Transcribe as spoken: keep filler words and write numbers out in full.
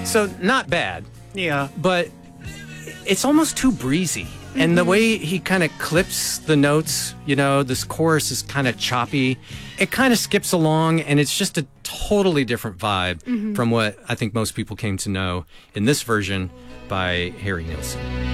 So not bad, Yeah. but it's almost too breezy. And the way he kind of clips the notes, you know, this chorus is kind of choppy. It kind of skips along, and it's just a totally different vibe from what I think most people came to know in this version by Harry Nilsson.